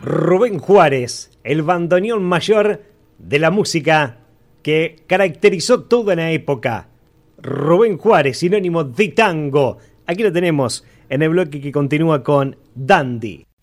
Rubén Juárez, el bandoneón mayor de la música que caracterizó toda una época. Rubén Juárez, sinónimo de tango. Aquí lo tenemos en el bloque que continúa con Dandy.